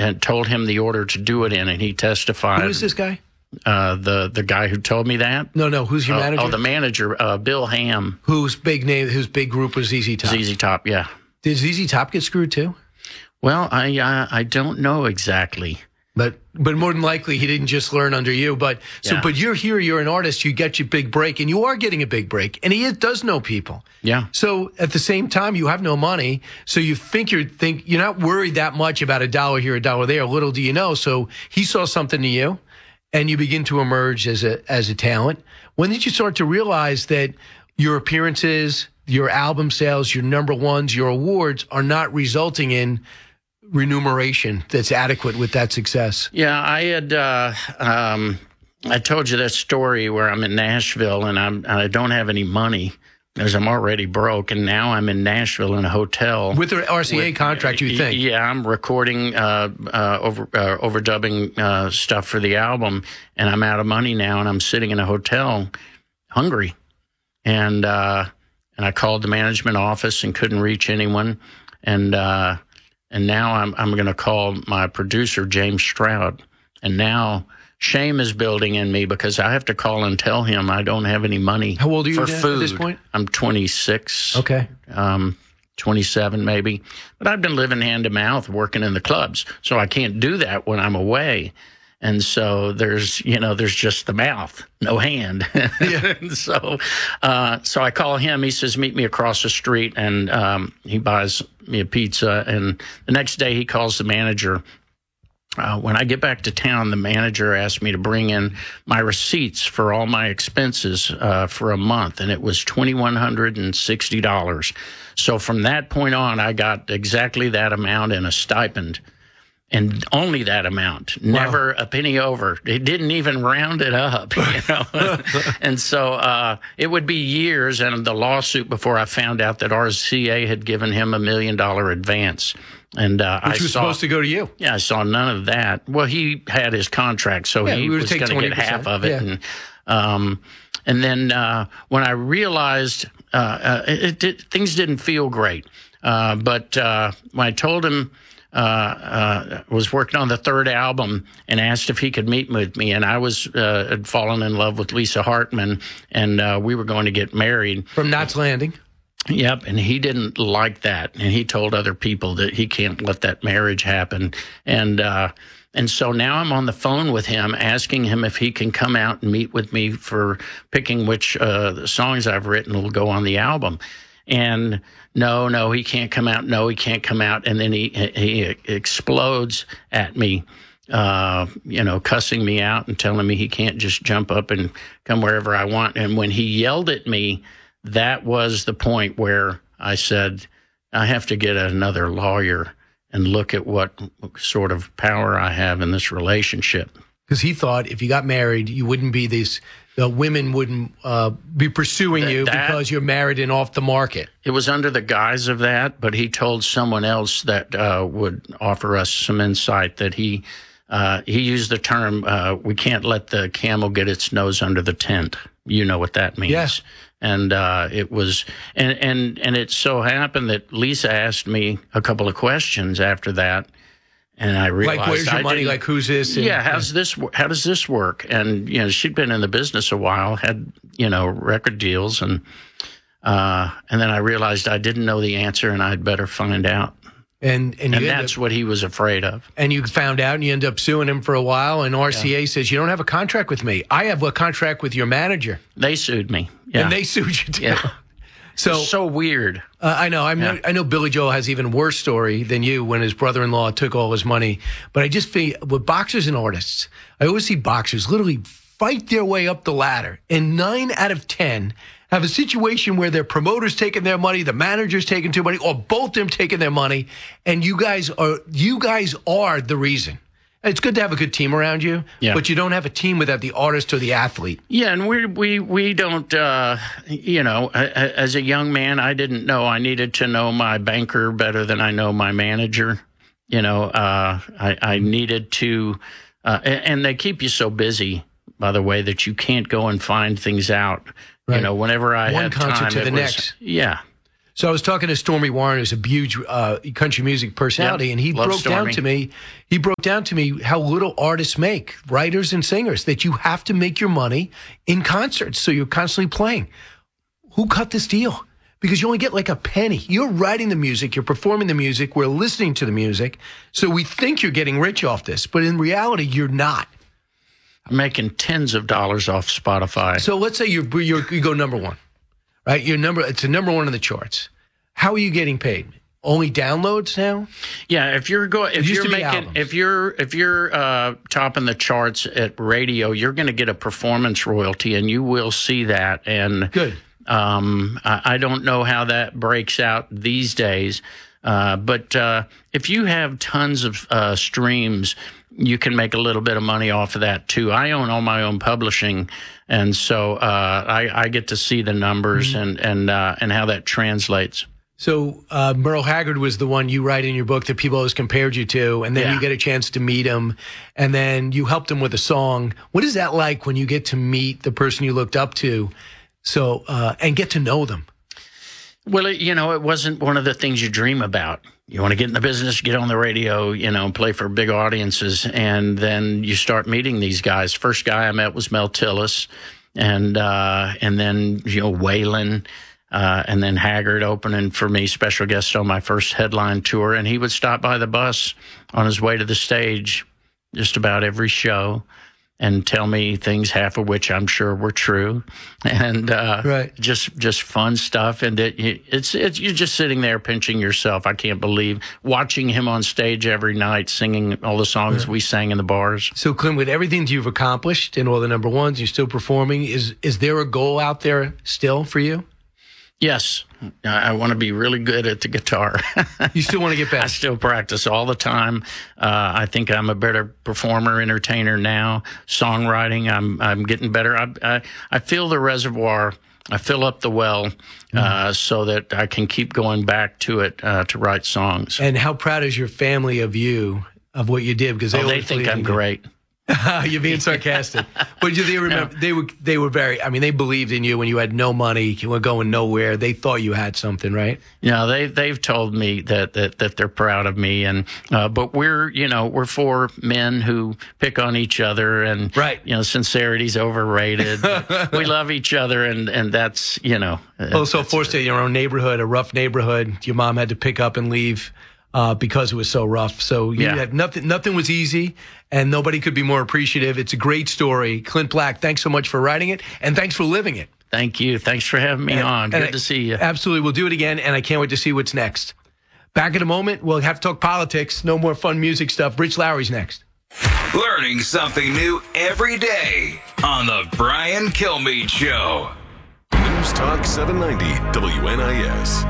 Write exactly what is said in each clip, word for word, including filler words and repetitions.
and told him the order to do it in, and he testified. Who is this guy? Uh, the the guy who told me that? No, no. Who's your uh, manager? Oh, the manager, uh, Bill Ham. Whose big name? Whose big group was Z Z Top? Z Z Top, yeah. Did Z Z Top get screwed too? Well, I uh, I don't know exactly. But but more than likely he didn't just learn under you. But so Yeah. but you're here, you're an artist, you get your big break, and you are getting a big break, and he is, does know people. Yeah. So at the same time, you have no money, so you think you're think you're not worried that much about a dollar here, a dollar there. Little do you know. So he saw something to you, and you begin to emerge as a as a talent. When did you start to realize that your appearances, your album sales, your number ones, your awards are not resulting in remuneration that's adequate with that success? Yeah, I had. Uh, um, I told you that story where I'm in Nashville and I'm I don't have any money because I'm already broke, and now I'm in Nashville in a hotel With the R C A with- contract, you think? Yeah, I'm recording uh, uh, over uh, overdubbing uh, stuff for the album, and I'm out of money now, and I'm sitting in a hotel, hungry, and uh, and I called the management office and couldn't reach anyone, and. Uh, And now I'm I'm going to call my producer, James Stroud. And now shame is building in me because I have to call and tell him I don't have any money How old are you for now food. at this point? I'm twenty-six, Okay. um, twenty-seven maybe. But I've been living hand to mouth, working in the clubs. So I can't do that when I'm away. And so there's, you know, there's just the mouth, no hand. Yeah. so, uh, so I call him. He says, meet me across the street, and um, he buys me a pizza. And the next day, he calls the manager. Uh, when I get back to town, the manager asked me to bring in my receipts for all my expenses uh, for a month, and it was two thousand one hundred sixty dollars. So from that point on, I got exactly that amount in a stipend. And only that amount, never wow. a penny over. It didn't even round it up, you know. And so uh, it would be years and the lawsuit before I found out that R C A had given him a million dollar advance. And uh, Which I was saw, supposed to go to you. Yeah, I saw none of that. Well, he had his contract, so yeah, he we was going to get half of it. Yeah. And um, and then uh, when I realized uh, uh, it, it did, things didn't feel great, uh, but uh, when I told him. Uh, uh, was working on the third album and asked if he could meet with me. And I was uh, had fallen in love with Lisa Hartman, and uh, we were going to get married. From Knots Landing? Yep, and he didn't like that. And he told other people that he can't let that marriage happen. And uh, and so now I'm on the phone with him, asking him if he can come out and meet with me for picking which uh, the songs I've written will go on the album. And no, no, he can't come out. No, he can't come out. And then he he explodes at me, uh, you know, cussing me out and telling me he can't just jump up and come wherever I want. And when he yelled at me, that was the point where I said, I have to get another lawyer and look at what sort of power I have in this relationship. Because he thought if you got married, you wouldn't be this. The women wouldn't uh, be pursuing That- you that- because you're married and off the market. It was under the guise of that, but he told someone else that uh, would offer us some insight that he uh, he used the term, uh, we can't let the camel get its nose under the tent. You know what that means. Yes. And uh, it was, and, and, and it so happened that Lisa asked me a couple of questions after that. And I realized, Like, where's your I money? didn't- Like, who's this? And- yeah, how's this? wo- How does this work? And you know, she'd been in the business a while, had you know record deals, and uh, and then I realized I didn't know the answer, and I'd better find out. And and, you And end that's up, what he was afraid of. and you found out, and you end up suing him for a while. And R C A yeah. says you don't have a contract with me. I have a contract with your manager. They sued me. Yeah, And they sued you too. yeah. So, so weird. Uh, I know. I'm Yeah. not, I know Billy Joel has even worse story than you when his brother-in-law took all his money. But I just feel with boxers and artists, I always see boxers literally fight their way up the ladder, and nine out of ten have a situation where their promoter's taking their money, the manager's taking too money, or both them taking their money, and you guys are you guys are the reason. It's good to have a good team around you, Yeah. but you don't have a team without the artist or the athlete. Yeah, and we we we don't. Uh, you know, a- a- as a young man, I didn't know I needed to know my banker better than I know my manager. You know, uh, I, I needed to, uh, and, and they keep you so busy, by the way, that you can't go and find things out. Right. You know, whenever I One had concert time, to it the was, next. Yeah. So I was talking to Stormy Warren, who's a huge uh, country music personality, Yep. and he Love broke Stormy. down to me. He broke down to me how little artists make, writers and singers, that you have to make your money in concerts, so you're constantly playing. Who cut this deal? Because you only get like a penny. You're writing the music, you're performing the music, we're listening to the music, so we think you're getting rich off this, but in reality, you're not. I'm making tens of dollars off Spotify. So let's say you're, you're, you go number one. Right, your number it's a number one on the charts. How are you getting paid? Only downloads now? Yeah, if you're going, if used you're to be making, albums. if you're if you're uh, topping the charts at radio, you're going to get a performance royalty, and you will see that. And Good. Um, I, I don't know how that breaks out these days, uh, but uh, if you have tons of uh, streams, you can make a little bit of money off of that too. I own all my own publishing, and so uh, I, I get to see the numbers Mm-hmm. and and uh, and how that translates. So uh, Merle Haggard was the one you write in your book that people always compared you to, and then Yeah. you get a chance to meet him, and then you helped him with a song. What is that like when you get to meet the person you looked up to, so uh, and get to know them? Well, it, you know, it wasn't one of the things you dream about. You want to get in the business, get on the radio, you know, play for big audiences, and then you start meeting these guys. First guy I met was Mel Tillis, and uh, and then you know Waylon. Uh, and then Haggard opening for me, special guest on my first headline tour. And he would stop by the bus on his way to the stage just about every show and tell me things, half of which I'm sure were true. And uh, Right. just just fun stuff. And it, it's, it's you're just sitting there pinching yourself. I can't believe watching him on stage every night singing all the songs Yeah. we sang in the bars. So, Clint, with everything you've accomplished and all the number ones, you're still performing. Is is there a goal out there still for you? Yes, I want to be really good at the guitar. You still want to get I better? still practice all the time. Uh, I think I'm a better performer, entertainer now. Songwriting, I'm I'm getting better. I I, I fill the reservoir. I fill up the well uh, so that I can keep going back to it uh, to write songs. And how proud is your family of you, of what you did? Because they, Oh, they always think believe I'm in you. great. You're being sarcastic, but you- they remember they were they were very. I mean, they believed in you when you had no money, you were going nowhere. They thought you had something, right? You know, they they've told me that that, that they're proud of me, and uh, but we're you know we're four men who pick on each other, and Right. you know sincerity's overrated. We love each other, and and that's you know. Also, forced in your own neighborhood, a rough neighborhood. Your mom had to pick up and leave uh, because it was so rough. So you Yeah. had nothing. Nothing was easy, and nobody could be more appreciative. It's a great story, Clint Black. Thanks so much for writing it, and thanks for living it. Thank you. Thanks for having me And- on. and Good I- to see you. Absolutely. We'll do it again, and I can't wait to see what's next. Back in a moment, we'll have to talk politics. No more fun music stuff. Rich Lowry's next. Learning something new every day on the Brian Kilmeade Show. News Talk seven ninety W N I S.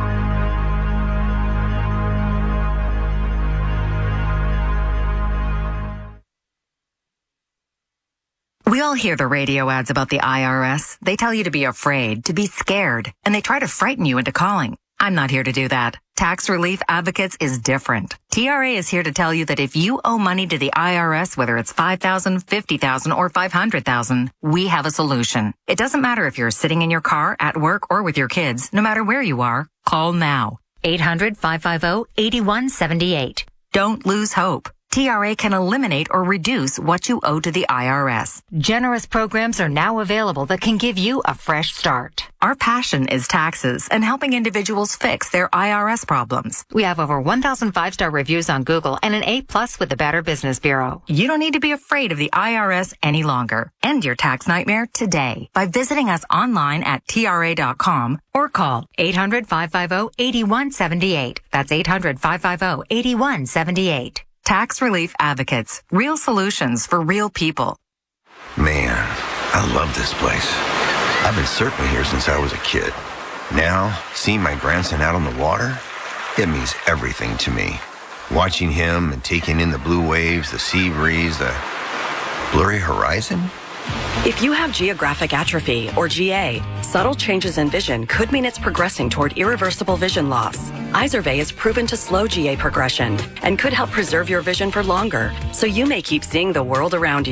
We all hear the radio ads about the I R S. They tell you to be afraid, to be scared, and they try to frighten you into calling. I'm not here to do that. Tax Relief Advocates is different. T R A is here to tell you that if you owe money to the I R S, whether it's five thousand dollars, fifty thousand dollars, or five hundred thousand dollars, we have a solution. It doesn't matter if you're sitting in your car, at work, or with your kids. No matter where you are, call now. eight hundred, five five zero, eight one seven eight. Don't lose hope. T R A can eliminate or reduce what you owe to the I R S. Generous programs are now available that can give you a fresh start. Our passion is taxes and helping individuals fix their I R S problems. We have over one thousand five-star reviews on Google and an A plus with the Better Business Bureau. You don't need to be afraid of the I R S any longer. End your tax nightmare today by visiting us online at T R A dot com Or call eight hundred, five five zero, eight one seven eight. That's eight hundred, five five zero, eight one seven eight. Tax Relief Advocates. Real solutions for real people. Man, I love this place. I've been surfing here since I was a kid. Now, seeing my grandson out on the water, it means everything to me. Watching him and taking in the blue waves, the sea breeze, the blurry horizon. If you have geographic atrophy, or G A, subtle changes in vision could mean it's progressing toward irreversible vision loss. Izervay is proven to slow G A progression and could help preserve your vision for longer, so you may keep seeing the world around you.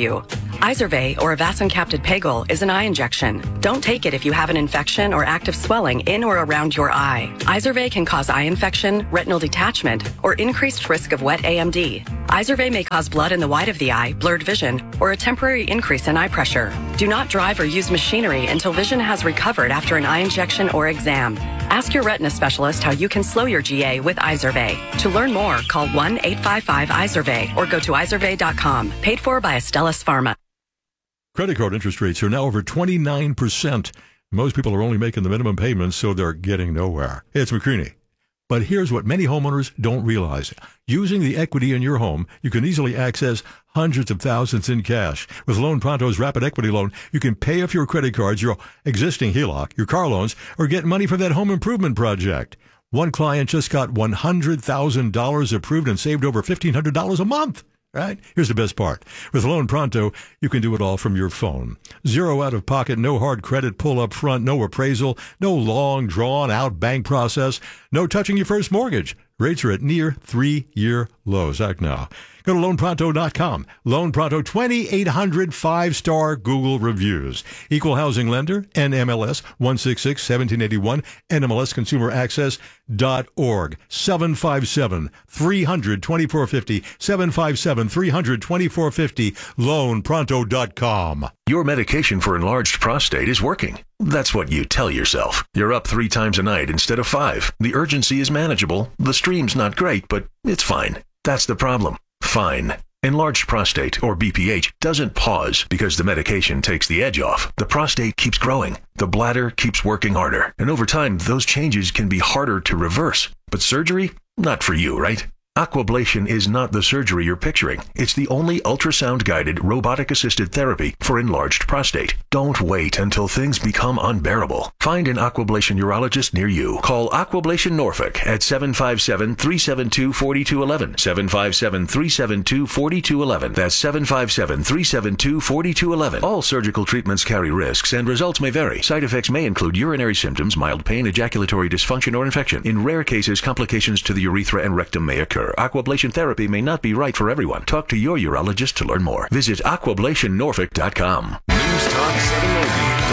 Izervay, or Avastin-capted Pegol, is an eye injection. Don't take it if you have an infection or active swelling in or around your eye. Izervay can cause eye infection, retinal detachment, or increased risk of wet A M D. Izervay may cause blood in the white of the eye, blurred vision, or a temporary increase in eye pressure. Do not drive or use machinery until vision has recovered after an eye injection or exam. Ask your retina specialist how you can slow your G A with Izervay. To learn more, call one eight five five Izervay or go to izervay dot com. Paid for by Astellas Pharma. Credit card interest rates are now over twenty-nine percent. Most people are only making the minimum payments, so they're getting nowhere. Hey, it's McCreaney. But here's what many homeowners don't realize. Using the equity in your home, you can easily access hundreds of thousands in cash. With Loan Pronto's Rapid Equity Loan, you can pay off your credit cards, your existing H E L O C, your car loans, or get money for that home improvement project. One client just got one hundred thousand dollars approved and saved over fifteen hundred dollars a month. Right? Here's the best part. With Loan Pronto, you can do it all from your phone. Zero out of pocket, no hard credit pull up front, no appraisal, no long drawn out bank process, no touching your first mortgage. Rates are at near three-year lows. Act now. Go to loan pronto dot com. Loan Pronto, twenty-eight hundred five-star Google reviews. Equal housing lender, N M L S one six six one seven eight one, N M L S consumer access dot org. seven five seven, three hundred, twenty-four fifty, seven five seven, three hundred, twenty-four fifty, loan pronto dot com. Your medication for enlarged prostate is working. That's what you tell yourself. You're up three times a night instead of five. The urgency is manageable. The stream's not great, but it's fine. That's the problem. Fine. Enlarged prostate, or B P H, doesn't pause because the medication takes the edge off. The prostate keeps growing. The bladder keeps working harder. And over time, those changes can be harder to reverse. But surgery? Not for you, right? Aquablation is not the surgery you're picturing. It's the only ultrasound-guided, robotic-assisted therapy for enlarged prostate. Don't wait until things become unbearable. Find an Aquablation urologist near you. Call Aquablation Norfolk at seven five seven, three seven two, four two one one. seven five seven, three seven two, four two one one. That's seven five seven, three seven two, four two one one. All surgical treatments carry risks, and results may vary. Side effects may include urinary symptoms, mild pain, ejaculatory dysfunction, or infection. In rare cases, complications to the urethra and rectum may occur. Aquablation therapy may not be right for everyone. Talk to your urologist to learn more. Visit aquablation norfolk dot com. News Talk seven ninety